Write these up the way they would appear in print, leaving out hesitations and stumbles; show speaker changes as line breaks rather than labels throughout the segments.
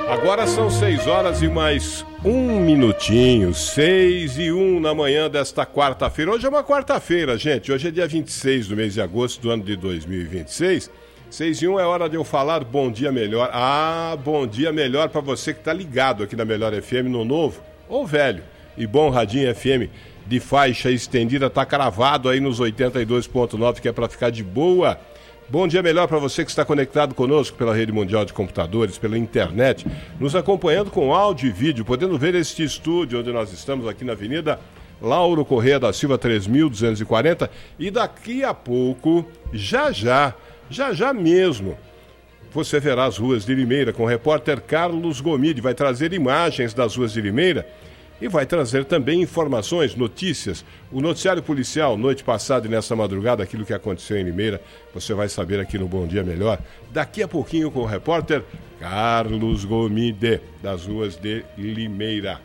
Agora são 6 horas e mais um minutinho, 6:01 na manhã desta quarta-feira. Hoje é uma quarta-feira, gente. Hoje é dia 26 do mês de agosto do ano de 2026. 6:01 é hora de eu falar bom dia melhor. Bom dia melhor para você que tá ligado aqui na Melhor FM no novo ou velho e bom radinho FM de faixa estendida, tá cravado aí nos 82.9, que é para ficar de boa. Bom dia melhor para você que está conectado conosco pela Rede Mundial de Computadores, pela internet, nos acompanhando com áudio e vídeo, podendo ver este estúdio onde nós estamos aqui na Avenida Lauro Correia da Silva 3240, e daqui a pouco, já mesmo, você verá as ruas de Limeira com o repórter Carlos Gomide, vai trazer imagens das ruas de Limeira e vai trazer também informações, notícias. O noticiário policial, noite passada e nesta madrugada, aquilo que aconteceu em Limeira, você vai saber aqui no Bom Dia Melhor. Daqui a pouquinho com o repórter Carlos Gomide, das ruas de Limeira.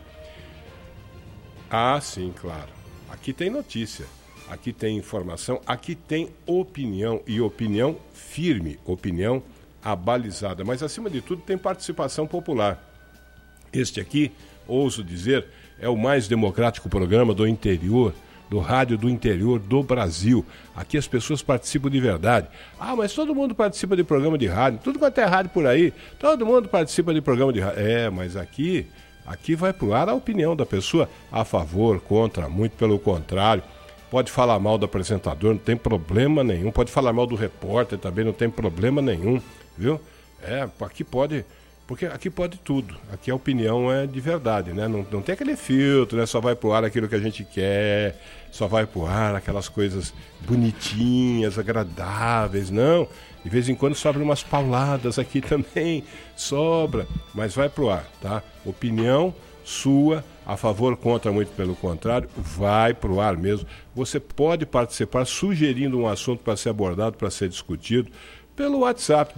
Sim, claro. Aqui tem notícia, aqui tem informação, aqui tem opinião, e opinião firme, opinião abalizada. Mas, acima de tudo, tem participação popular. Este aqui, ouso dizer, é o mais democrático programa do interior, do rádio do interior do Brasil. Aqui as pessoas participam de verdade. Mas todo mundo participa de programa de rádio, tudo quanto é rádio por aí, todo mundo participa de programa de rádio. Mas aqui vai pro ar a opinião da pessoa, a favor, contra, muito pelo contrário. Pode falar mal do apresentador, não tem problema nenhum. Pode falar mal do repórter também, não tem problema nenhum, viu? Aqui pode... Porque aqui pode tudo, aqui a opinião é de verdade, né? Não tem aquele filtro, né? Só vai pro ar aquilo que a gente quer, só vai pro ar aquelas coisas bonitinhas, agradáveis, não. De vez em quando sobram umas pauladas aqui também, sobra, mas vai pro ar, tá? Opinião sua, a favor, contra, muito pelo contrário, vai pro ar mesmo. Você pode participar sugerindo um assunto para ser abordado, para ser discutido, pelo WhatsApp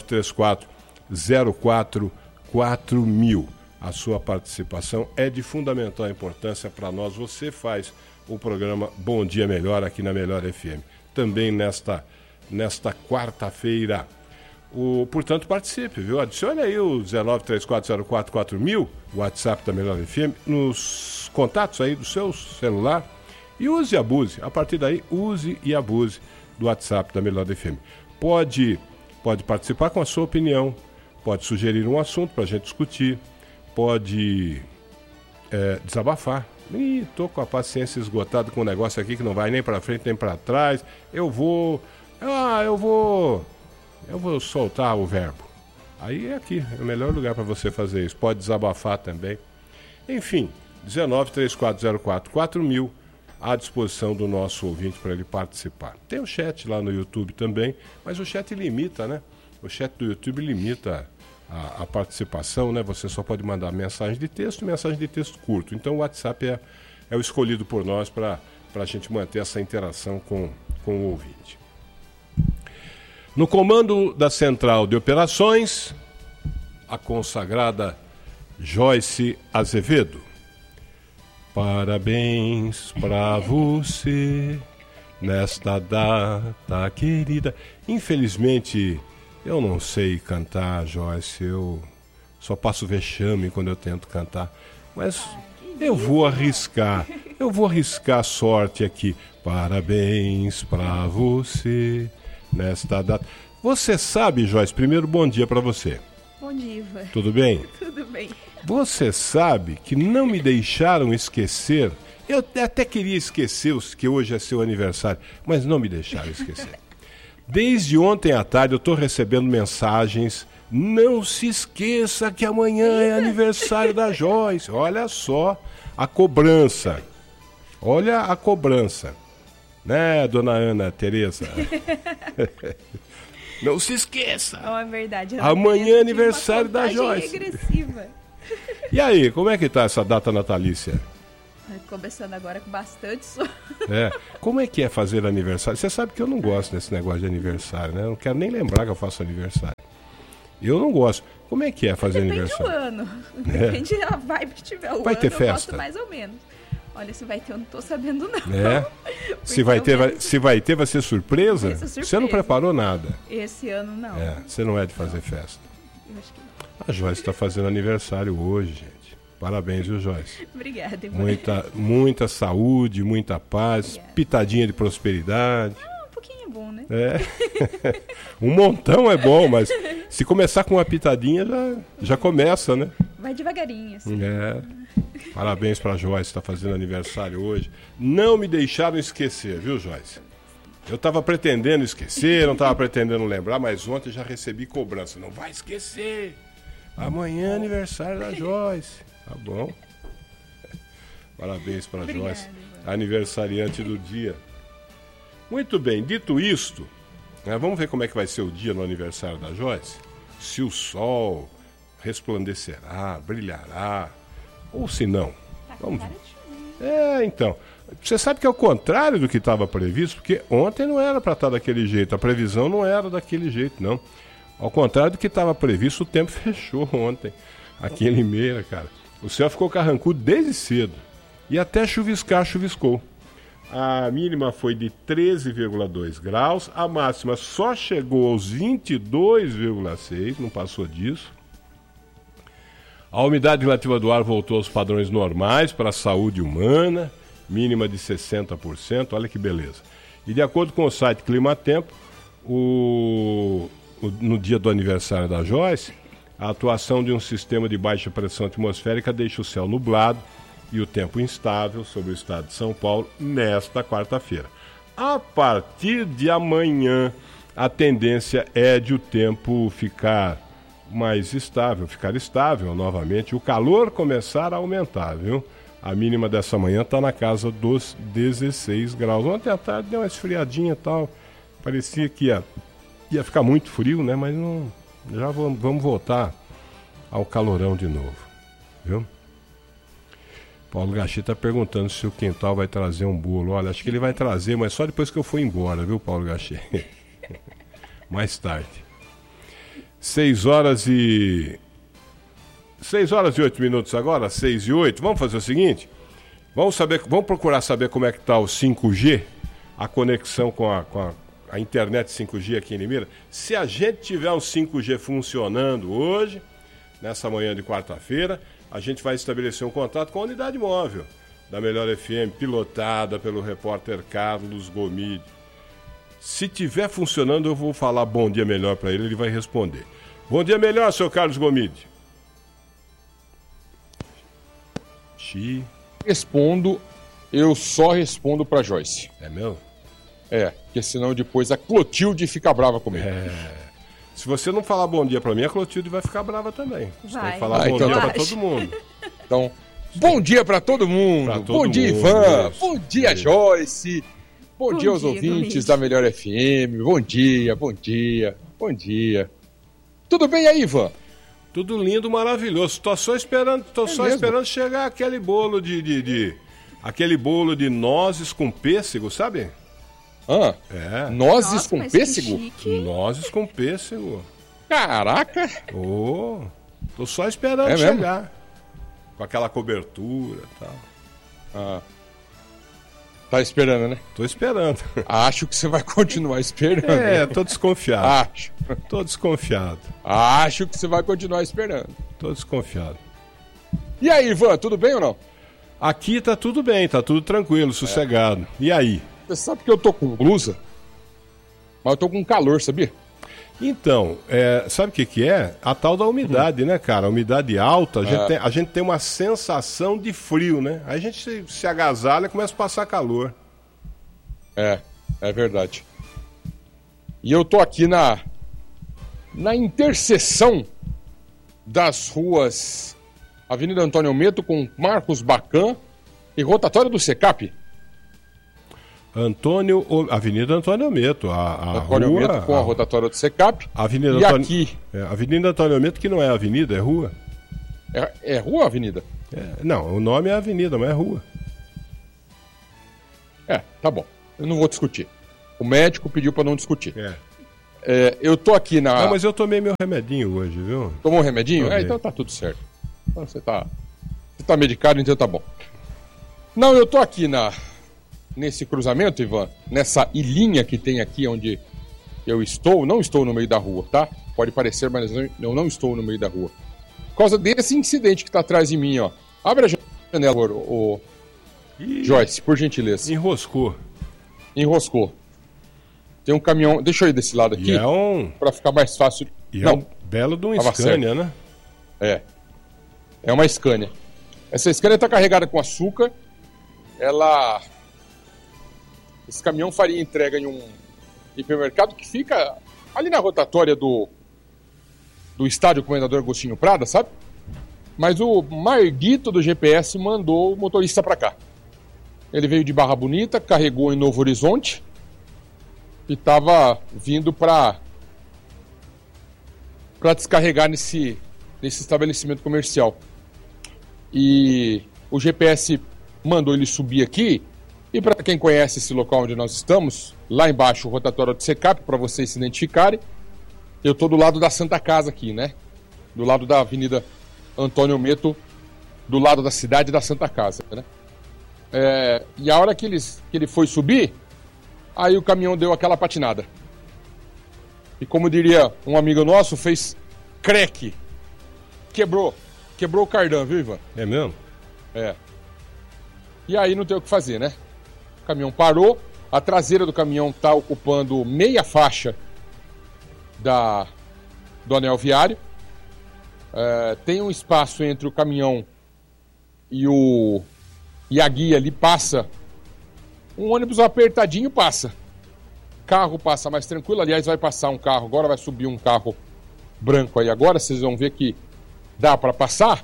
1934044000. A sua participação é de fundamental importância para nós. Você faz o programa Bom Dia Melhor aqui na Melhor FM. Também nesta quarta-feira. Portanto, participe, viu? Adicione aí o 1934044000, o WhatsApp da Melhor FM, nos contatos aí do seu celular, e use e abuse. A partir daí, use e abuse do WhatsApp da Melhor FM. Pode participar com a sua opinião, pode sugerir um assunto para a gente discutir, pode desabafar. Tô com a paciência esgotada com um negócio aqui que não vai nem para frente nem para trás. Eu vou soltar o verbo. Aí é aqui, é o melhor lugar para você fazer isso. Pode desabafar também. Enfim, 1934044000 à disposição do nosso ouvinte para ele participar. Tem o chat lá no YouTube também, mas o chat limita, né? O chat do YouTube limita a participação, né? Você só pode mandar mensagem de texto curto. Então o WhatsApp é o escolhido por nós para a gente manter essa interação com o ouvinte. No comando da Central de Operações, a consagrada Joyce Azevedo. Parabéns pra você nesta data querida. Infelizmente, eu não sei cantar, Joyce. Eu só passo vexame quando eu tento cantar. Mas eu vou arriscar a sorte aqui. Parabéns pra você nesta data. Você sabe, Joyce, primeiro bom dia pra você.
Bom dia, Ivan.
Tudo bem?
Tudo bem.
Você sabe que não me deixaram esquecer. Eu até queria esquecer que hoje é seu aniversário, mas não me deixaram esquecer. Desde ontem à tarde eu estou recebendo mensagens. Não se esqueça que amanhã é aniversário da Joyce. Olha só a cobrança. Olha a cobrança. Né, dona Ana Tereza? Não se esqueça.
Não, é verdade.
Amanhã é aniversário da Joyce.
Regressiva.
E aí, como é que tá essa data natalícia?
Começando agora com bastante sono.
Como é que é fazer aniversário? Você sabe que eu não gosto desse negócio de aniversário, né? Eu não quero nem lembrar que eu faço aniversário. Eu não gosto. Como é que é fazer aniversário?
Depende do ano. Depende da vibe que tiver o
vai
ano.
Ter festa?
Eu gosto mais ou menos. Olha, se vai ter, eu não tô sabendo não.
Se vai ter, vai ser surpresa?
Vai ser surpresa.
Você não preparou nada?
Esse ano não.
Você não é de fazer festa.
Eu acho que...
A Joyce está fazendo aniversário hoje, gente. Parabéns, viu, Joyce?
Obrigada, Ivan.
Muita saúde, muita paz,
Obrigada.
Pitadinha de prosperidade.
Um pouquinho é bom, né?
É. Um montão é bom, mas se começar com uma pitadinha, já começa, né?
Vai devagarinho, assim.
É. Parabéns pra Joyce, está fazendo aniversário hoje. Não me deixaram esquecer, viu, Joyce? Eu estava pretendendo esquecer, não estava pretendendo lembrar, mas ontem já recebi cobrança. Não vai esquecer. Amanhã é aniversário da Joyce. Tá bom. Parabéns pra
Obrigada,
Joyce,
Ivan.
aniversariante do dia. Muito bem, dito isto, vamos ver como é que vai ser o dia no aniversário da Joyce? Se o sol resplandecerá, brilhará, ou se não.
Tá com
Vamos
cara
ver.
de chuva.
Então. Você sabe que é o contrário do que estava previsto, porque ontem não era para estar daquele jeito, a previsão não era daquele jeito, não. Ao contrário do que estava previsto, o tempo fechou ontem, aqui em Limeira, cara. O céu ficou carrancudo desde cedo, e até chuviscou. A mínima foi de 13,2 graus, a máxima só chegou aos 22,6, não passou disso. A umidade relativa do ar voltou aos padrões normais para a saúde humana, mínima de 60%, olha que beleza. E de acordo com o site Climatempo, no dia do aniversário da Joyce, a atuação de um sistema de baixa pressão atmosférica deixa o céu nublado e o tempo instável sobre o estado de São Paulo nesta quarta-feira. A partir de amanhã, a tendência é de o tempo ficar mais estável, ficar estável novamente, o calor começar a aumentar, viu? A mínima dessa manhã está na casa dos 16 graus. Ontem à tarde deu uma esfriadinha e tal. Parecia que ia ficar muito frio, né? Mas não. Já vamos voltar ao calorão de novo. Viu? Paulo Gachi está perguntando se o Quintal vai trazer um bolo. Olha, acho que ele vai trazer, mas só depois que eu for embora, viu, Paulo Gachi? Mais tarde. 6 horas e 8 minutos agora, 6 e 8. Vamos fazer o seguinte? Vamos procurar saber como é que está o 5G, a conexão com a internet 5G aqui em Limeira. Se a gente tiver um 5G funcionando hoje, nessa manhã de quarta-feira, a gente vai estabelecer um contato com a unidade móvel da Melhor FM, pilotada pelo repórter Carlos Gomide. Se tiver funcionando, eu vou falar bom dia melhor para ele vai responder. Bom dia melhor, seu Carlos Gomide.
Eu só respondo pra Joyce.
É meu?
Porque senão depois a Clotilde fica brava comigo.
Se você não falar bom dia pra mim, a Clotilde vai ficar brava também. Você tem que falar bom
então
dia
tá.
pra todo mundo.
Então, bom dia pra todo mundo.
Pra todo
bom dia,
mundo,
Ivan.
isso.
Bom dia,
Isso.
Joyce. Bom dia aos
dia,
ouvintes
Gomide.
da Melhor FM. Bom dia, bom dia, bom dia. Tudo bem aí, Ivan?
Tudo lindo, maravilhoso. Tô só esperando
mesmo?
chegar aquele bolo aquele bolo de nozes com pêssego, sabe?
Nozes
Nossa,
com
mas que
pêssego?
chique.
Nozes com pêssego.
Caraca!
Tô só esperando
É mesmo?
chegar. Com aquela cobertura e tal.
Tá esperando, né?
Tô esperando.
Acho que você vai continuar esperando.
Tô desconfiado.
Acho.
Tô desconfiado.
Acho que você vai continuar esperando.
Tô desconfiado.
E aí, Ivan, tudo bem ou não?
Aqui tá tudo bem, tá tudo tranquilo, sossegado. E aí?
Você sabe que eu tô com blusa, mas eu tô com calor, sabia?
Então, sabe o que é? A tal da umidade, né, cara? A umidade alta, a gente tem uma sensação de frio, né? Aí a gente se agasalha e começa a passar calor.
É verdade. E eu tô aqui na interseção das ruas Avenida Antônio Meto com Marcos Bacan e Rotatória do Secap.
Avenida Antônio Meto, a
Antônio
rua...
Meto com a Rotatória do Secap.
Avenida
E
Antônio,
aqui...
Avenida Antônio Meto, que não é avenida, é rua.
É rua ou avenida?
Não, o nome é avenida, mas é rua.
Tá bom. Eu não vou discutir. O médico pediu pra não discutir. Eu tô aqui na...
Não, mas eu tomei meu remedinho hoje, viu?
Tomou um remedinho?
Tomei.
Então tá tudo certo. Então você tá medicado, então tá bom. Não, eu tô aqui nesse cruzamento, Ivan, nessa ilhinha que tem aqui onde eu estou, não estou no meio da rua, tá? Pode parecer, mas eu não estou no meio da rua. Por causa desse incidente que está atrás de mim, ó. Abre a janela, o Joyce, por gentileza.
Enroscou.
Tem um caminhão... Deixa eu ir desse lado aqui, para ficar mais fácil.
É um belo de um Scania, né?
É uma Scania. Essa Scania está carregada com açúcar. Esse caminhão faria entrega em um hipermercado que fica ali na rotatória do estádio Comendador Agostinho Prada, sabe? Mas o Marguito do GPS mandou o motorista para cá. Ele veio de Barra Bonita, carregou em Novo Horizonte e estava vindo para descarregar nesse estabelecimento comercial. E o GPS mandou ele subir aqui. E para quem conhece esse local onde nós estamos, lá embaixo o rotatório do Secap, para vocês se identificarem, eu estou do lado da Santa Casa aqui, né? Do lado da Avenida Antônio Meto, do lado da cidade da Santa Casa, né? E a hora que ele foi subir, aí o caminhão deu aquela patinada. E como diria um amigo nosso, fez creque. Quebrou o cardan, viu, Ivan?
É mesmo?
E aí não tem o que fazer, né? O caminhão parou, a traseira do caminhão está ocupando meia faixa do anel viário. Tem um espaço entre o caminhão e a guia ali, passa um ônibus apertadinho, passa. Carro passa mais tranquilo, aliás vai passar um carro, agora vai subir um carro branco aí agora, vocês vão ver que dá para passar.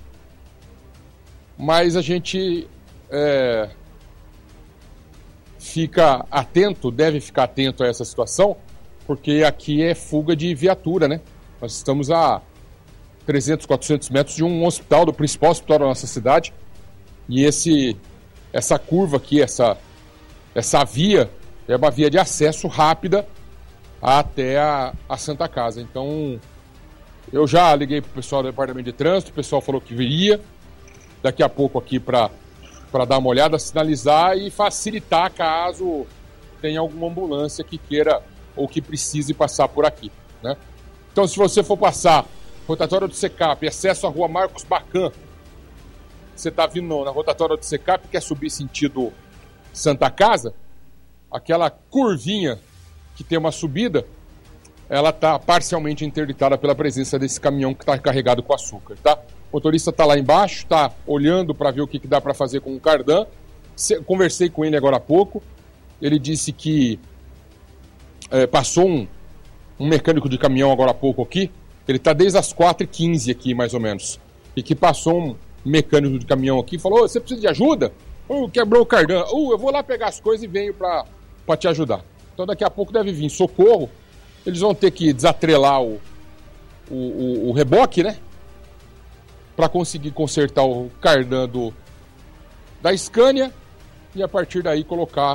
Mas a gente fica atento, deve ficar atento a essa situação, porque aqui é fuga de viatura, né? Nós estamos a 300, 400 metros de um hospital, do principal hospital da nossa cidade, e essa curva aqui, essa via, é uma via de acesso rápida até a Santa Casa. Então, eu já liguei para o pessoal do departamento de trânsito, o pessoal falou que viria daqui a pouco aqui para dar uma olhada, sinalizar e facilitar caso tenha alguma ambulância que queira ou que precise passar por aqui, né? Então, se você for passar rotatória do Secap, acesso à rua Marcos Bacan, você está vindo na rotatória do Secap, quer subir sentido Santa Casa, aquela curvinha que tem uma subida, ela está parcialmente interditada pela presença desse caminhão que está carregado com açúcar, tá? O motorista está lá embaixo, está olhando para ver o que dá para fazer com o cardan. Conversei com ele agora há pouco. Ele disse que passou um mecânico de caminhão agora há pouco aqui. Ele está desde as 4h15 aqui, mais ou menos. E que passou um mecânico de caminhão aqui e falou: você precisa de ajuda? Quebrou o cardan. Eu vou lá pegar as coisas e venho para te ajudar. Então daqui a pouco deve vir socorro. Eles vão ter que desatrelar o reboque, né? Para conseguir consertar o cardan da Scania e a partir daí colocar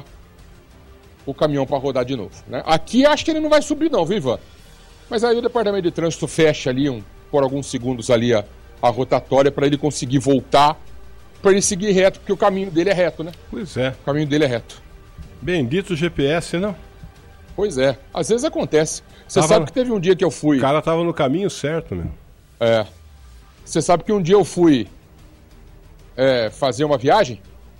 o caminhão para rodar de novo, né? Aqui acho que ele não vai subir não, viu, Ivan? Mas aí o departamento de trânsito fecha ali por alguns segundos ali a rotatória para ele conseguir voltar, para ele seguir reto, porque o caminho dele é reto, né?
Pois é.
O caminho dele é reto.
Bendito GPS, não?
Pois é. Às vezes acontece. Você sabe que teve um dia que eu fui...
O cara tava no caminho certo, meu.
Você sabe que um dia eu fui fazer uma viagem,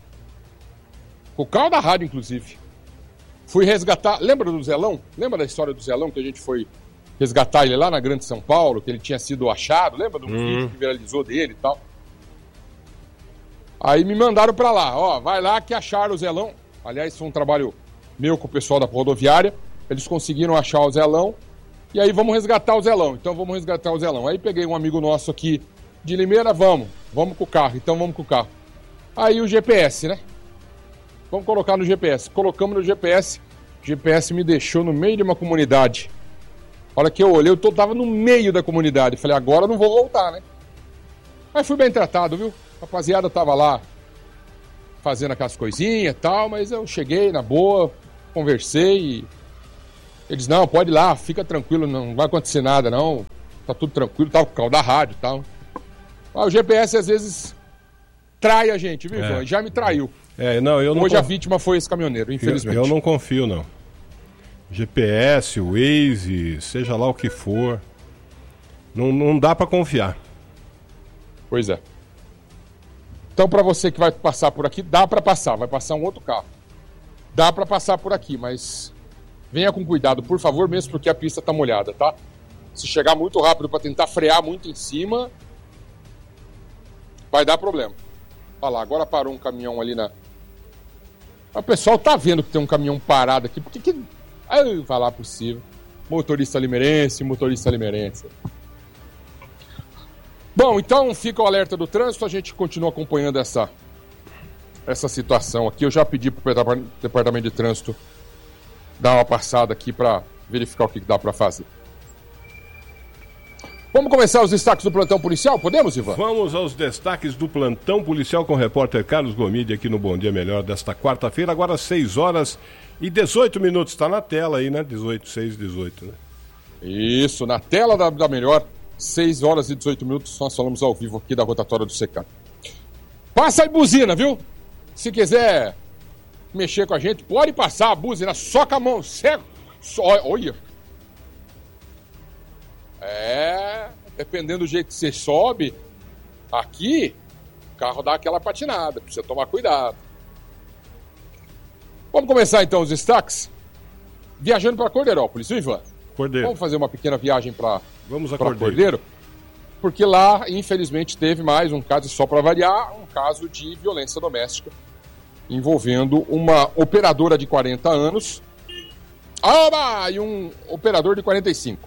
com o carro da rádio, inclusive. Fui resgatar... Lembra do Zelão? Lembra da história do Zelão, que a gente foi resgatar ele lá na Grande São Paulo, que ele tinha sido achado? Lembra do vídeo que viralizou dele e tal? Aí me mandaram pra lá. Ó, vai lá que acharam o Zelão. Aliás, foi um trabalho meu com o pessoal da rodoviária. Eles conseguiram achar o Zelão. E aí vamos resgatar o Zelão. Então vamos resgatar o Zelão. Aí peguei um amigo nosso aqui de Limeira, vamos com o carro. Então vamos com o carro. Aí o GPS, né? Vamos colocar no GPS. Colocamos no GPS. O GPS me deixou no meio de uma comunidade. A hora que eu olhei, eu tava no meio da comunidade. Falei, agora eu não vou voltar, né? Mas fui bem tratado, viu? A rapaziada tava lá fazendo aquelas coisinhas e tal, mas eu cheguei na boa, conversei e eles, não, pode ir lá, fica tranquilo, não vai acontecer nada, não. Tá tudo tranquilo, tava com o carro da rádio e tal. Mas o GPS às vezes trai a gente, viu, Ivan? Já me traiu.
Eu não
Hoje a vítima foi esse caminhoneiro, infelizmente.
Eu não confio, não. GPS, Waze, seja lá o que for. Não dá para confiar.
Pois é. Então, para você que vai passar por aqui, dá para passar. Vai passar um outro carro. Dá para passar por aqui, mas venha com cuidado, por favor, mesmo porque a pista tá molhada, tá? Se chegar muito rápido para tentar frear muito em cima, vai dar problema. Olha lá, agora parou um caminhão ali na... O pessoal tá vendo que tem um caminhão parado aqui. Por que... Ai, vai lá possível. Motorista limeirense. Bom, então fica o alerta do trânsito. A gente continua acompanhando essa situação aqui. Eu já pedi pro Departamento de Trânsito dar uma passada aqui para verificar o que dá para fazer. Vamos começar os destaques do plantão policial? Podemos, Ivan?
Vamos aos destaques do plantão policial com o repórter Carlos Gomide aqui no Bom Dia Melhor desta quarta-feira, agora 6h18. Está na tela aí, né? 6h18, né?
Isso, na tela da Melhor, 6h18. Nós falamos ao vivo aqui da rotatória do Secam. Passa aí buzina, viu? Se quiser mexer com a gente, pode passar a buzina, só com a mão, olha. Dependendo do jeito que você sobe, aqui, o carro dá aquela patinada, precisa tomar cuidado. Vamos começar então os destaques? Viajando para Cordeirópolis, viu, Ivan?
Cordeiro.
Vamos fazer uma pequena viagem para
Cordeiro.
Cordeiro, porque lá, infelizmente, teve mais um caso, só para variar, um caso de violência doméstica envolvendo uma operadora de 40 anos e um operador de 45.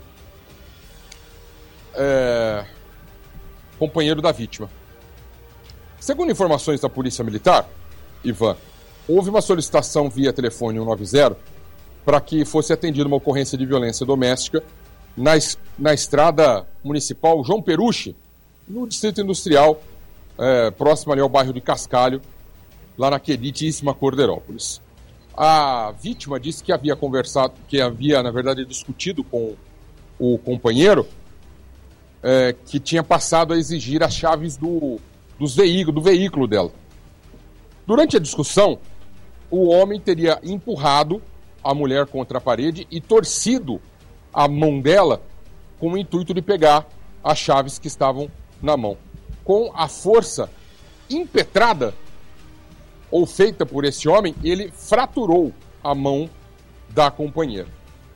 Companheiro da vítima. Segundo informações da Polícia Militar, Ivan, houve uma solicitação via telefone 190 para que fosse atendida uma ocorrência de violência doméstica na estrada municipal João Peruche, no Distrito Industrial, próximo ali ao bairro de Cascalho, lá na queridíssima Cordeirópolis. A vítima disse que havia na verdade, discutido com o companheiro, que tinha passado a exigir as chaves do veículo dela. Durante a discussão, o homem teria empurrado a mulher contra a parede e torcido a mão dela com o intuito de pegar as chaves que estavam na mão. Com a força impetrada ou feita por esse homem, ele fraturou a mão da companheira.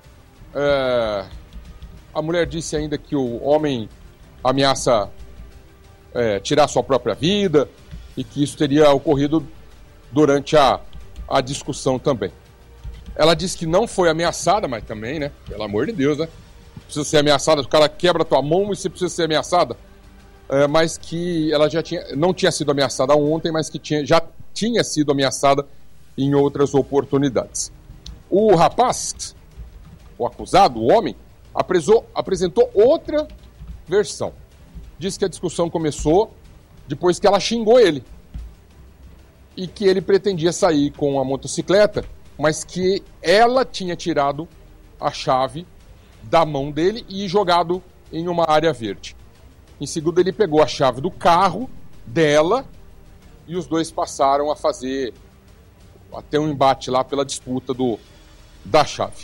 A mulher disse ainda que o homem ameaça tirar sua própria vida e que isso teria ocorrido durante a discussão também. Ela disse que não foi ameaçada, mas também, né? Pelo amor de Deus, né? Precisa ser ameaçada, o cara quebra tua mão e você precisa ser ameaçada. Mas que ela não tinha sido ameaçada ontem, mas que já tinha sido ameaçada em outras oportunidades. O rapaz, o acusado, o homem, apresentou outra versão. Diz que a discussão começou depois que ela xingou ele e que ele pretendia sair com a motocicleta, mas que ela tinha tirado a chave da mão dele e jogado em uma área verde. Em seguida, ele pegou a chave do carro dela e os dois passaram a fazer até um embate lá pela disputa da chave.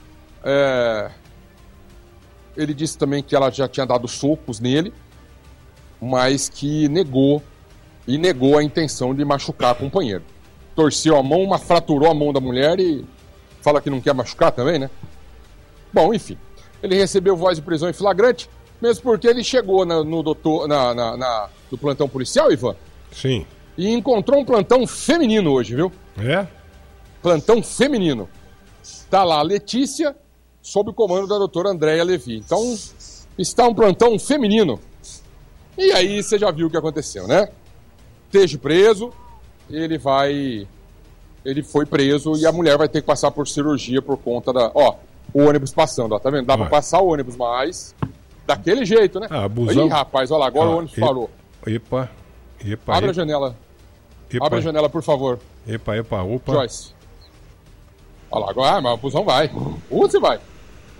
Ele disse também que ela já tinha dado socos nele, mas que negou a intenção de machucar a companheira. Torceu a mão, fraturou a mão da mulher e fala que não quer machucar também, né? Bom, enfim. Ele recebeu voz de prisão em flagrante, mesmo porque ele chegou no plantão policial, Ivan.
Sim.
E encontrou um plantão feminino hoje, viu? Plantão feminino. Tá lá a Letícia, sob o comando da doutora Andréia Levi. Então, está um plantão feminino. E aí você já viu o que aconteceu, né? Esteja preso, ele foi preso e a mulher vai ter que passar por cirurgia por conta o ônibus passando, ó, tá vendo? Dá pra passar o ônibus, mas daquele jeito, né?
Abusão.
Aí, rapaz, olha lá, agora o ônibus parou.
Epa.
Abre a janela. Abre a janela, por favor.
Opa.
Joyce. Olha lá, agora, mas o busão vai. Onde você vai?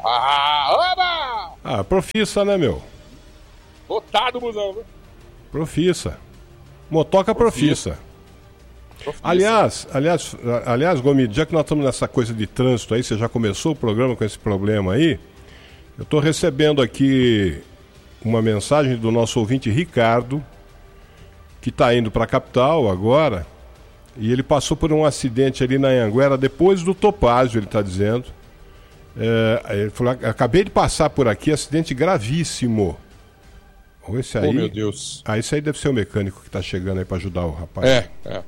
Oba!
Profissa, né, meu?
Lotado o busão, viu?
Profissa. Motoca profissa. Aliás, Gomide, já que nós estamos nessa coisa de trânsito aí, você já começou o programa com esse problema aí, eu estou recebendo aqui uma mensagem do nosso ouvinte Ricardo, que está indo para a capital agora, e ele passou por um acidente ali na Anhanguera, depois do Topázio, ele está dizendo. Ele falou, acabei de passar por aqui, acidente gravíssimo. Esse aí,
meu Deus.
Esse aí deve ser o mecânico que está chegando aí para ajudar o rapaz.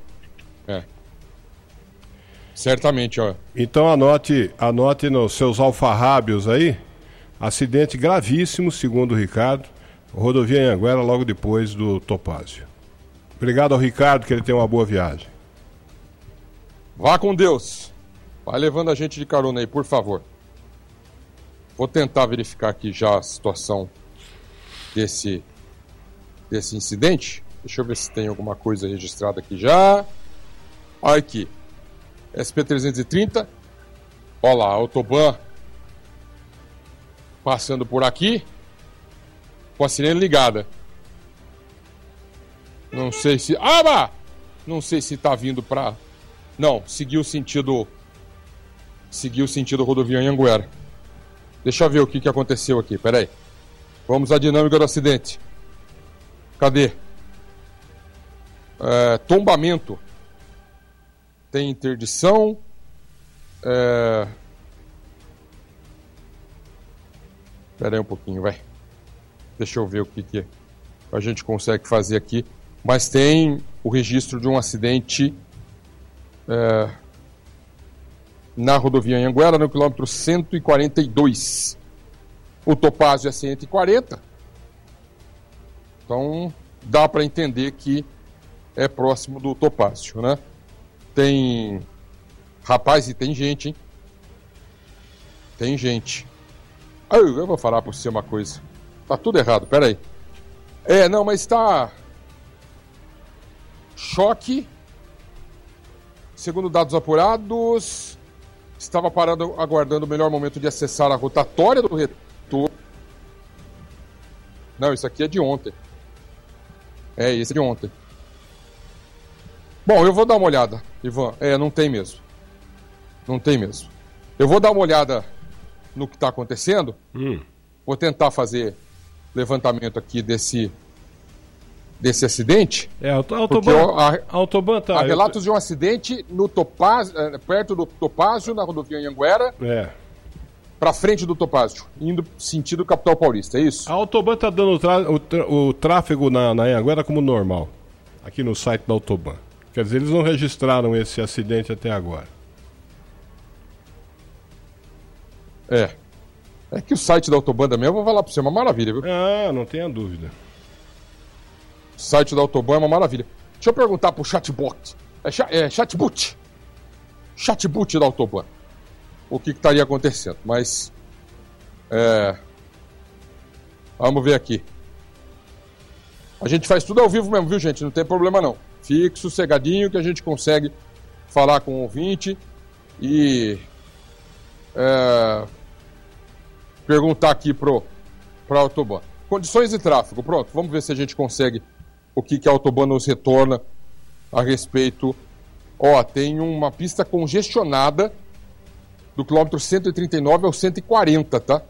Certamente, ó.
Então anote nos seus alfarrábios aí, acidente gravíssimo, segundo o Ricardo, rodovia Anhanguera, logo depois do Topázio. Obrigado ao Ricardo, que ele tem uma boa viagem.
Vá com Deus. Vai levando a gente de carona aí, por favor. Vou tentar verificar aqui já a situação desse incidente. Deixa eu ver se tem alguma coisa registrada aqui já. Olha aqui. SP-330. Olha lá, Autoban passando por aqui com a sirene ligada. Não sei se... Não sei se tá vindo pra... Não, seguiu o sentido rodovia Anhanguera. Deixa eu ver o que aconteceu aqui, peraí. Vamos à dinâmica do acidente. Cadê? Tombamento. Tem interdição. Peraí um pouquinho, vai. Deixa eu ver o que a gente consegue fazer aqui. Mas tem o registro de um acidente na rodovia Anhanguera, no quilômetro 142. O Topázio é 140. Então, dá para entender que é próximo do Topázio, né? Tem... Rapaz, e tem gente, hein? Tem gente. Eu vou falar por você uma coisa. Tá tudo errado, peraí. Não, mas tá... Choque. Segundo dados apurados, estava parado aguardando o melhor momento de acessar a rotatória do retorno. Não, isso aqui é de ontem. Esse é de ontem. Bom, eu vou dar uma olhada, Ivan. Não tem mesmo. Não tem mesmo. Eu vou dar uma olhada no que está acontecendo. Vou tentar fazer levantamento aqui desse acidente.
Autoban tá...
Há relatos de um acidente no Topázio, perto do Topázio, na rodovia Anhanguera. Para frente do Topázio, indo sentido capital paulista, é isso?
A Autoban tá dando o tráfego na Anhanguera como normal, aqui no site da Autoban. Quer dizer, eles não registraram esse acidente até agora.
É que o site da Autoban também, eu vou falar para você, é uma maravilha, viu?
Não tenha dúvida.
O site da Autoban é uma maravilha. Deixa eu perguntar pro chatbot. Chatbot da Autoban. O que estaria acontecendo, mas... Vamos ver aqui. A gente faz tudo ao vivo mesmo, viu, gente? Não tem problema, não. Fique sossegadinho que a gente consegue falar com o ouvinte e... perguntar aqui pra Autoban. Condições de tráfego, pronto. Vamos ver se a gente consegue o que a Autoban nos retorna a respeito. Tem uma pista congestionada do quilômetro 139 ao 140, tá?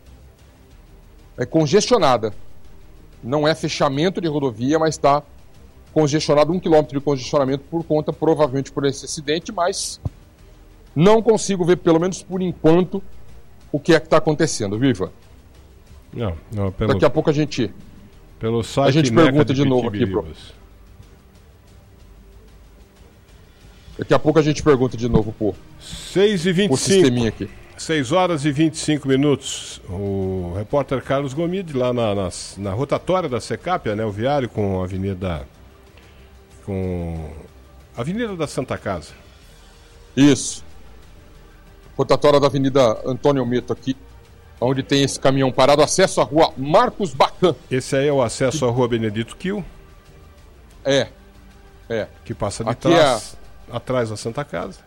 É congestionada. Não é fechamento de rodovia, mas está congestionado, 1 quilômetro de congestionamento por conta, provavelmente, por esse acidente, mas não consigo ver, pelo menos por enquanto, o que é que está acontecendo, viu, Ivan?
Não,
Daqui a pouco a gente pergunta de novo aqui, pro. Daqui a pouco a gente pergunta de novo, pô.
6h25.
Sisteminha aqui.
6 horas e 25 minutos. O repórter Carlos Gomide, lá na rotatória da Secap, anel viário com a Avenida da Santa Casa.
Isso. Rotatória da Avenida Antônio Meto aqui, onde tem esse caminhão parado, acesso à rua Marcos Bacan.
Esse aí é o acesso à rua Benedito Kiel? Que passa de trás, atrás da Santa Casa.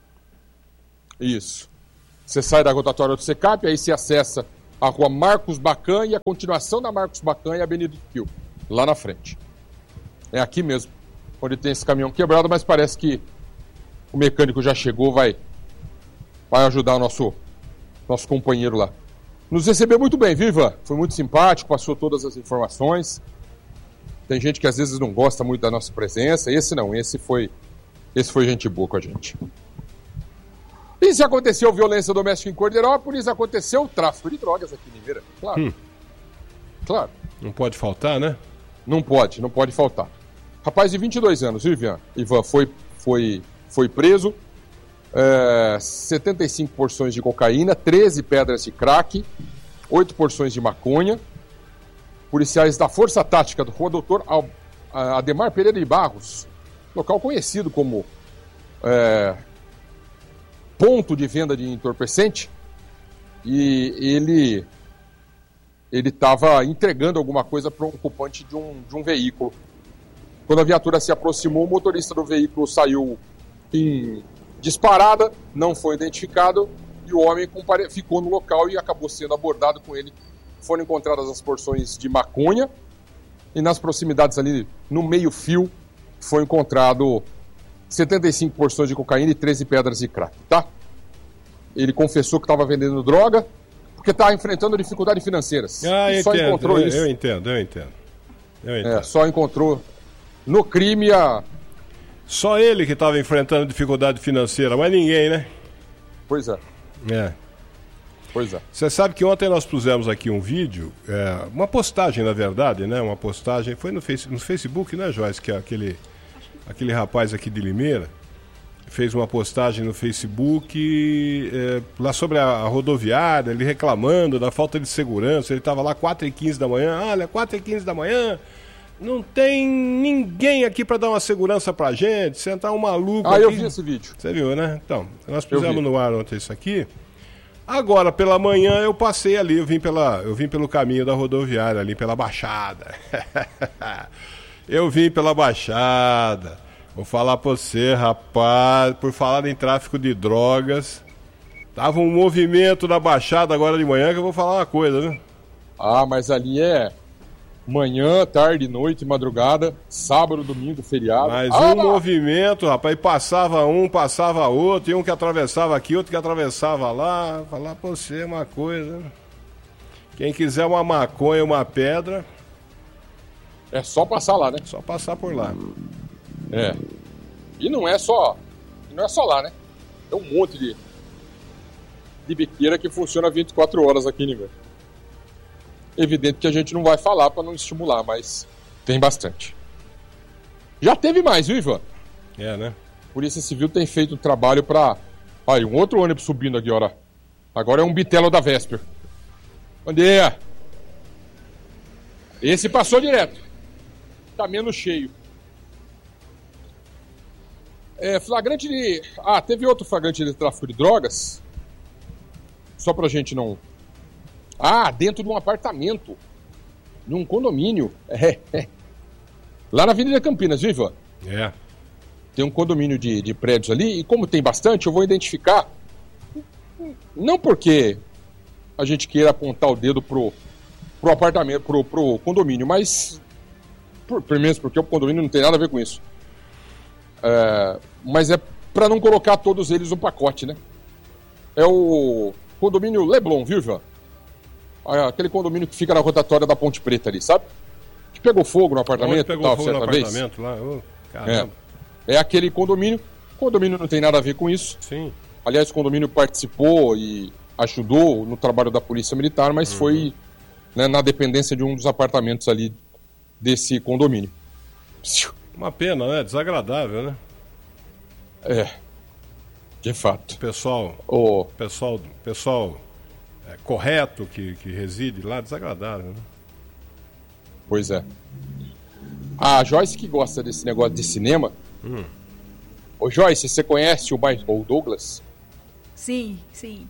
Isso. Você sai da rotatória do Secap, aí você acessa a rua Marcos Bacan e a continuação da Marcos Bacan é a Benedito Kiel, lá na frente. É aqui mesmo. onde tem esse caminhão quebrado, mas parece que o mecânico já chegou, vai ajudar o nosso companheiro lá. Nos recebeu muito bem, viu, Ivan? Foi muito simpático, passou todas as informações. Tem gente que às vezes não gosta muito da nossa presença. Esse não, esse foi gente boa com a gente. E se aconteceu violência doméstica em Cordeirópolis, aconteceu tráfico de drogas aqui em Limeira. Claro. Claro.
Não pode faltar, né?
Não pode faltar. Rapaz de 22 anos, viu, Ivan? Foi preso. 75 porções de cocaína, 13 pedras de crack, 8 porções de maconha. Policiais da Força Tática do Rua Doutor Ademar Pereira de Barros, local conhecido como ponto de venda de entorpecente, e ele estava entregando alguma coisa para um ocupante de um veículo. Quando a viatura se aproximou, o motorista do veículo saiu em disparada, não foi identificado, e o homem ficou no local e acabou sendo abordado com ele. Foram encontradas as porções de maconha e nas proximidades ali, no meio-fio, foi encontrado 75 porções de cocaína e 13 pedras de crack, tá? Ele confessou que estava vendendo droga porque está enfrentando dificuldades financeiras.
Eu
só
entendo,
encontrou isso.
Eu entendo.
Só encontrou no crime
Só ele que estava enfrentando dificuldade financeira, mas ninguém, né?
Pois é. Pois é.
Você sabe que ontem nós pusemos aqui um vídeo, uma postagem, na verdade, né? Uma postagem, foi no Facebook, né, Joyce? Que é aquele rapaz aqui de Limeira fez uma postagem no Facebook lá sobre a rodoviária, ele reclamando da falta de segurança. Ele estava lá 4h15 da manhã, olha, 4h15 da manhã, não tem ninguém aqui para dar uma segurança pra gente, sentar um maluco aqui.
Eu vi esse vídeo.
Você viu, né? Então, nós pusemos no ar ontem isso aqui. Agora, pela manhã, eu passei ali, eu vim pelo caminho da rodoviária, ali pela Baixada. Eu vim pela Baixada. Vou falar pra você, rapaz, por falar em tráfico de drogas. Tava um movimento na Baixada agora de manhã que eu vou falar uma coisa, viu?
Mas ali é manhã, tarde, noite, madrugada, sábado, domingo, feriado.
Mas um movimento, rapaz, passava um, passava outro, e um que atravessava aqui, outro que atravessava lá. Falar pra você uma coisa. Quem quiser uma maconha, uma pedra...
É só passar lá, né?
Só passar por lá.
E não é só lá, né? É um monte de biqueira que funciona 24 horas aqui, né, velho? Evidente que a gente não vai falar para não estimular, mas tem bastante. Já teve mais, viu, Ivan?
Né?
Polícia Civil tem feito um trabalho para... Olha, um outro ônibus subindo aqui, olha. Agora é um bitelo da Vesper. Onde é? Esse passou direto. Tá menos cheio. Flagrante de... teve outro flagrante de tráfico de drogas. Só pra gente não... dentro de um apartamento. Num condomínio. Lá na Avenida Campinas, viu, Ivan? Tem um condomínio de prédios ali. E como tem bastante, eu vou identificar. Não porque a gente queira apontar o dedo pro apartamento, pro condomínio, mas... Pelo menos porque o condomínio não tem nada a ver com isso. Mas é pra não colocar todos eles no pacote, né? É o condomínio Leblon, viu, Ivan? Aquele condomínio que fica na rotatória da Ponte Preta ali, sabe? Que pegou fogo no apartamento.
Pegou fogo no apartamento lá. Caramba.
É aquele condomínio. O condomínio não tem nada a ver com isso.
Sim.
Aliás, o condomínio participou e ajudou no trabalho da Polícia Militar, mas foi, né, na dependência de um dos apartamentos ali desse condomínio.
Uma pena, né? Desagradável, né?
De fato.
O pessoal correto que reside lá, desagradável, né?
Pois é. A Joyce que gosta desse negócio de cinema. Ô Joyce, você conhece o Michael Douglas?
Sim.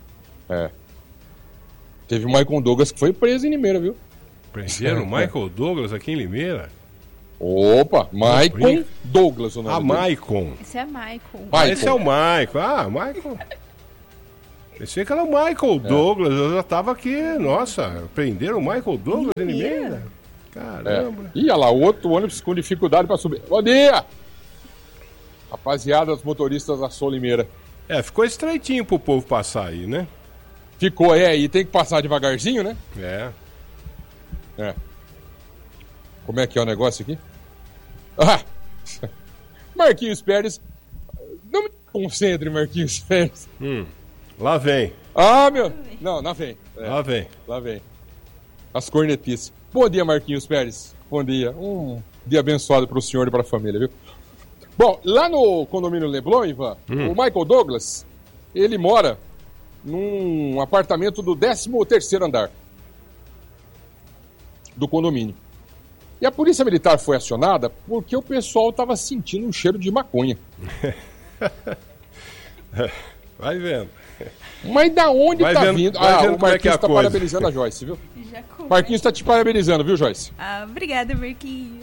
Teve o Michael Douglas que foi preso em Limeira, viu?
Prenderam o Michael Douglas aqui em Limeira?
Opa, Michael Douglas o nome dele.
Maicon.
Esse é Michael.
Esse é o Michael. Michael. Pensei que era o Michael Douglas. Eu já tava aqui, nossa, prenderam o Michael Douglas em Limeira? Caramba.
Olha lá, outro ônibus com dificuldade para subir. Bom dia! Rapaziada, os motoristas da Solimeira.
Ficou estreitinho pro povo passar aí, né?
Ficou, e tem que passar devagarzinho, né?
É.
Como é que é o negócio aqui? Ah! Marquinhos Pérez. Não me concentre, Marquinhos Pérez.
Lá vem.
Ah, meu. Não, lá vem.
Lá vem.
As cornetices. Bom dia, Marquinhos Pérez. Bom dia. Um dia abençoado pro senhor e pra família, viu? Bom, lá no condomínio Leblon, Ivan, o Michael Douglas, ele mora num apartamento do 13º andar do condomínio. E a polícia militar foi acionada porque o pessoal estava sentindo um cheiro de maconha.
Vai vendo.
Mas da onde tá vindo? O Marquinhos tá
coisa.
parabenizando a Joyce, viu?
Já começa.
Marquinhos tá te parabenizando, viu, Joyce?
Obrigada, Marquinhos.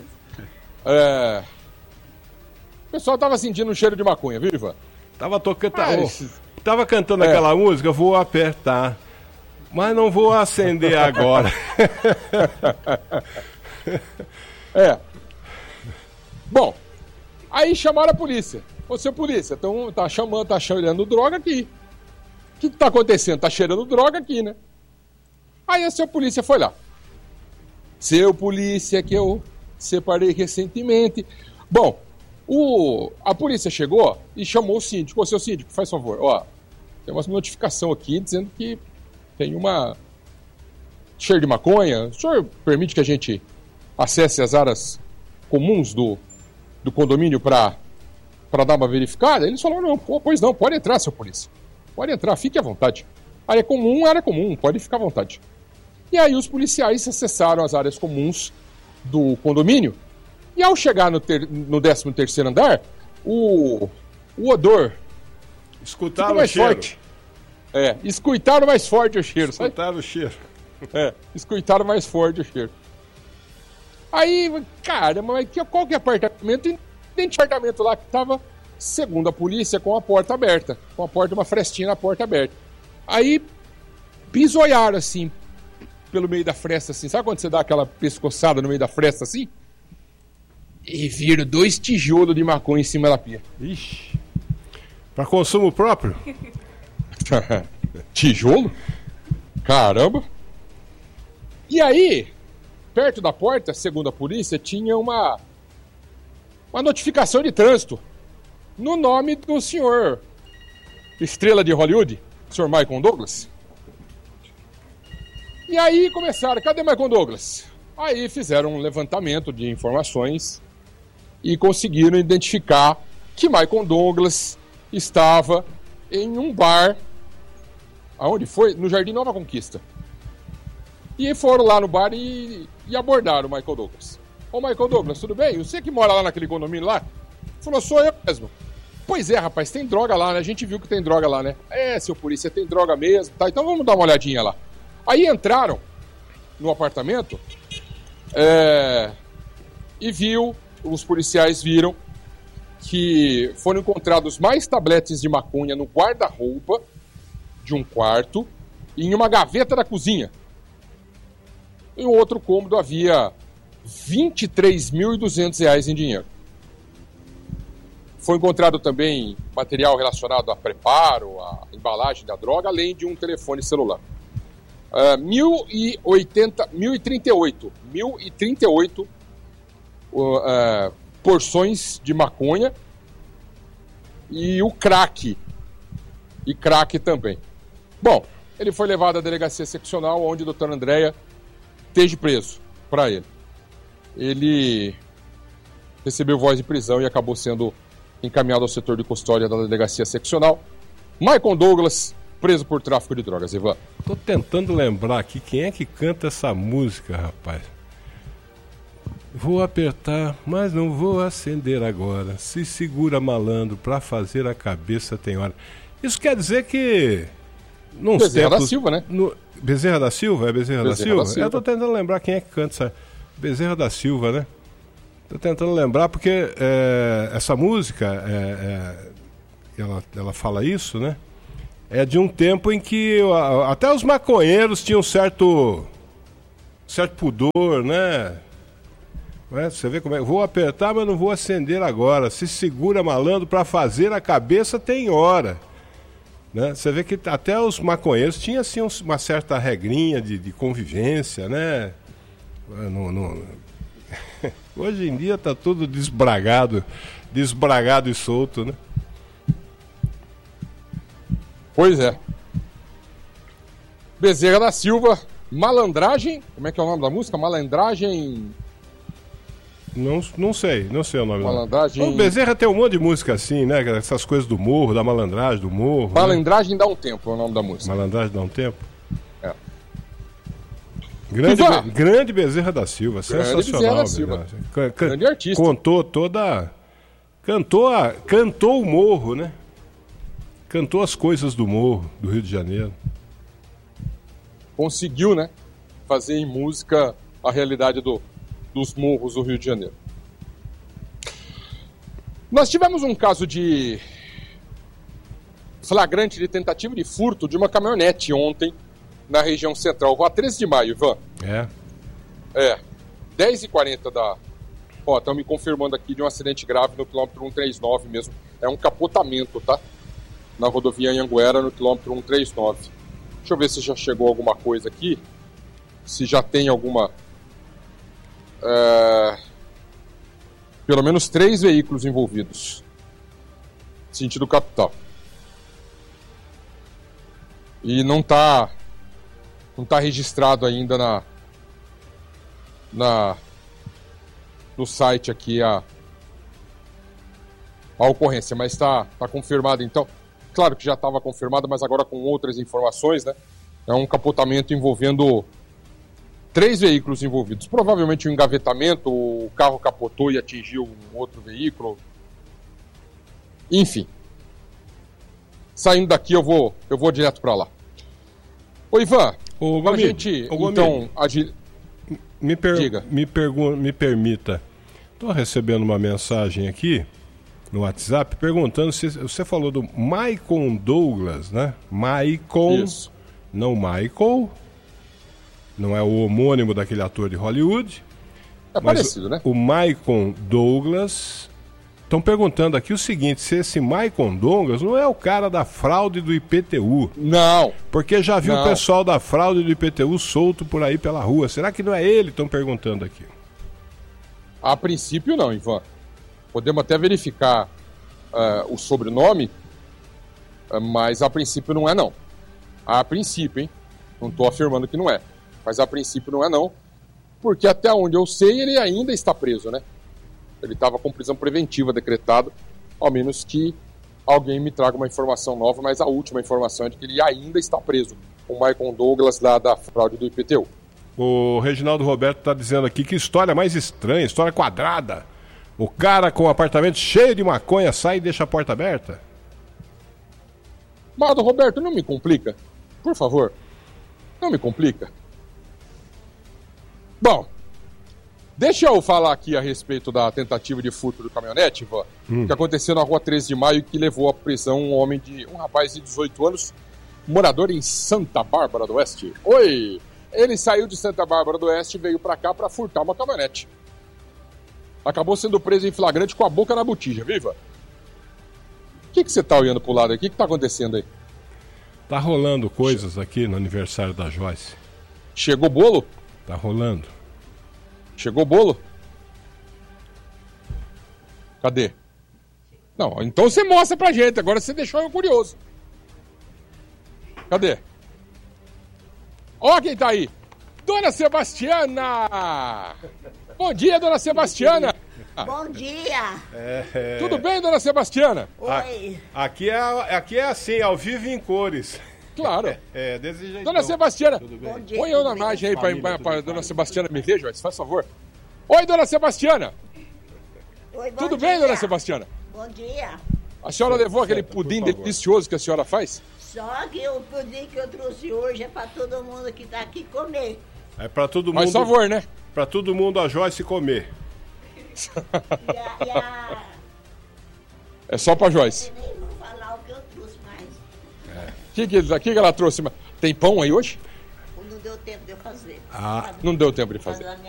O pessoal tava sentindo um cheiro de maconha, viu, Ivan?
Tava cantando aquela música, vou apertar, mas não vou acender agora.
Bom, aí chamaram a polícia. Ô, seu polícia, então tá cheirando droga aqui. O que tá acontecendo? Tá cheirando droga aqui, né? Aí a seu polícia foi lá. Seu polícia que eu separei recentemente. Bom, a polícia chegou e chamou o síndico. Ô, seu síndico, faz favor, tem uma notificação aqui dizendo que tem uma cheiro de maconha. O senhor permite que a gente acesse as áreas comuns do condomínio para dar uma verificada? Eles falaram, não, pois não, pode entrar, seu polícia. Pode entrar, fique à vontade. Área comum, pode ficar à vontade. E aí os policiais acessaram as áreas comuns do condomínio e ao chegar no 13º andar, o odor
Escutaram
mais
o cheiro.
forte. Escutaram mais forte o cheiro.
Escutaram o cheiro.
Escutaram mais forte o cheiro. Aí, cara, mas qual que é apartamento? Tem apartamento lá que estava, segundo a polícia, com a porta aberta. Uma frestinha na porta aberta. Aí, pisoiaram assim, pelo meio da fresta, assim. Sabe quando você dá aquela pescoçada no meio da fresta, assim? E viram 2 tijolos de maconha em cima da pia.
Ixi. Para consumo próprio?
Tijolo? Caramba! E aí, perto da porta, segundo a polícia, tinha uma notificação de trânsito no nome do senhor estrela de Hollywood, senhor Michael Douglas. E aí começaram, cadê Michael Douglas? Aí fizeram um levantamento de informações e conseguiram identificar que Michael Douglas estava em um bar, aonde foi? No Jardim Nova Conquista. E foram lá no bar e abordaram o Michael Douglas. Ô Michael Douglas, tudo bem? Você que mora lá naquele condomínio lá? Falou, sou eu mesmo. Pois é, rapaz, tem droga lá, né? A gente viu que tem droga lá, né? Seu polícia, tem droga mesmo, tá? Então vamos dar uma olhadinha lá. Aí entraram no apartamento e os policiais viram que foram encontrados mais tabletes de maconha no guarda-roupa de um quarto e em uma gaveta da cozinha. Em outro cômodo havia R$23.200 em dinheiro. Foi encontrado também material relacionado a preparo, a embalagem da droga, além de um telefone celular. 1.038 porções de maconha e o crack. E crack também. Bom, ele foi levado à delegacia seccional, onde a doutora Andréia esteja preso para ele. Ele recebeu voz de prisão e acabou sendo encaminhado ao setor de custódia da delegacia seccional. Michael Douglas, preso por tráfico de drogas, Ivan.
Tô tentando lembrar aqui quem é que canta essa música, rapaz. Vou apertar, mas não vou acender agora. Se segura, malandro, pra fazer a cabeça tem hora. Isso quer dizer que...
Bezerra da Silva, né?
Bezerra da Silva? É Bezerra da Silva? Eu tô tentando lembrar quem é que canta essa... Bezerra da Silva, né? Tô tentando lembrar porque essa música, ela fala isso, né? É de um tempo em que até os maconheiros tinham certo pudor, né? Você vê como é. Vou apertar, mas não vou acender agora. Se segura, malandro, para fazer a cabeça tem hora. Né? Você vê que até os maconheiros tinham assim, uma certa regrinha de convivência, né? Hoje em dia tá tudo desbragado e solto, né?
Pois é. Bezerra da Silva, Malandragem. Como é que é o nome da música? Malandragem.
Não sei o nome.
Malandragem.
O Bezerra tem um monte de música assim, né? Essas coisas do morro, da malandragem do morro.
Malandragem, né? Dá um tempo é o nome da música.
Malandragem dá um tempo?
É.
Grande Bezerra da Silva, sensacional.
Bezerra da Silva. Grande artista.
Cantou o morro, né? Cantou as coisas do morro, do Rio de Janeiro.
Conseguiu, né? Fazer em música a realidade dos morros do Rio de Janeiro. Nós tivemos um caso de flagrante de tentativa de furto de uma caminhonete ontem na região central, Rua 13 de Maio, Ivan. 10h40 da... Ó, estão me confirmando aqui de um acidente grave no quilômetro 139 mesmo. É um capotamento, tá? Na rodovia Anhanguera, no quilômetro 139. Deixa eu ver se já chegou alguma coisa aqui. Se já tem alguma... Pelo menos 3 veículos envolvidos. Sentido capital. E não tá registrado ainda no site aqui a ocorrência, mas está confirmado então. Claro que já estava confirmado, mas agora com outras informações, né? É um capotamento envolvendo 3 veículos envolvidos. Provavelmente um engavetamento, o carro capotou e atingiu um outro veículo. Enfim. Saindo daqui eu vou direto para lá. Ô Ivan, a gente então...
Me permita. Estou recebendo uma mensagem aqui no WhatsApp perguntando se você falou do Michael Douglas, né? Michael, isso. Não Michael, não é o homônimo daquele ator de Hollywood.
É parecido, né?
O Michael Douglas. Estão perguntando aqui o seguinte, se esse Michael Douglas não é o cara da fraude do IPTU.
Não.
Porque já viu o pessoal da fraude do IPTU solto por aí pela rua. Será que não é ele? Estão perguntando aqui.
A princípio não, Ivan. Podemos até verificar o sobrenome, mas a princípio não é não. A princípio, hein? Não estou afirmando que não é. Mas a princípio não é não. Porque até onde eu sei ele ainda está preso, né? Ele estava com prisão preventiva decretada, ao menos que alguém me traga uma informação nova, mas a última informação é de que ele ainda está preso, o Michael Douglas lá da fraude do IPTU.
O Reginaldo Roberto está dizendo aqui que história mais estranha, história quadrada. O cara com o apartamento cheio de maconha sai e deixa a porta aberta.
Mas, Roberto, não me complica. Por favor, não me complica. Bom... Deixa eu falar aqui a respeito da tentativa de furto do caminhonete, Ivan, que aconteceu na Rua 13 de Maio e que levou à prisão um rapaz de 18 anos, morador em Santa Bárbara do Oeste. Oi! Ele saiu de Santa Bárbara do Oeste e veio pra cá pra furtar uma caminhonete. Acabou sendo preso em flagrante com a boca na botija, viva? O que você tá olhando pro lado aí? O que tá acontecendo aí?
Tá rolando coisas aqui no aniversário da Joyce.
Chegou bolo?
Tá rolando.
Chegou o bolo? Cadê? Não, então você mostra pra gente. Agora você deixou eu curioso. Cadê? Ó quem tá aí. Dona Sebastiana! Bom dia, Dona Sebastiana!
Bom dia!
Tudo bem, Dona Sebastiana?
Oi!
Aqui é assim, ao vivo e em cores.
Claro.
Desse jeito.
Dona Sebastiana,
Bom dia,
põe eu na imagem aí pra Dona Sebastiana me ver, Joyce, faz favor. Oi, Dona Sebastiana.
Oi, bom
Tudo
dia.
bem, Dona Sebastiana?
Bom dia.
A senhora levou aquele pudim delicioso que a senhora faz?
Só que o pudim que eu trouxe hoje é pra todo mundo que tá aqui comer.
É pra todo mundo.
Faz favor, né?
Pra todo mundo a Joyce comer.
É só pra Joyce.
Eu nem vou falar o que eu trouxe mais.
O que ela trouxe? Tem pão aí hoje?
Não deu tempo de eu fazer.
Não deu tempo de fazer.